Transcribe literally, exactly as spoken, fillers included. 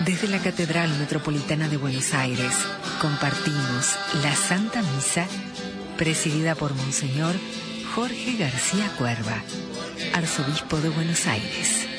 Desde la Catedral Metropolitana de Buenos Aires compartimos la Santa Misa presidida por Monseñor Jorge García Cuerva, Arzobispo de Buenos Aires.